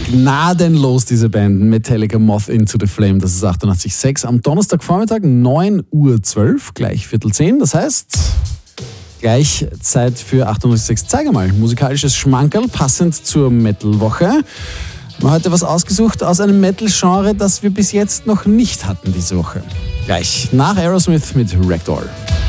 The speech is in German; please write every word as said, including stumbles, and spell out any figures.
Gnadenlos, diese Band. Metallica Moth into the Flame, das ist achtundachtzig Komma sechs. Am Donnerstagvormittag, neun Uhr zwölf, gleich Viertel zehn. Das heißt, gleich Zeit für achtundachtzig Komma sechs. Zeig mal, musikalisches Schmankerl, passend zur Metal-Woche. Wir haben heute was ausgesucht aus einem Metal-Genre, das wir bis jetzt noch nicht hatten diese Woche. Gleich nach Aerosmith mit Ragdoll.